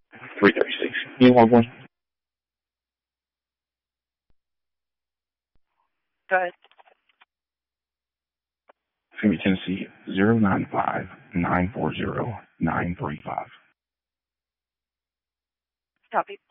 336. You log one? Go ahead. It's going to be Tennessee 095-940-935. Copy.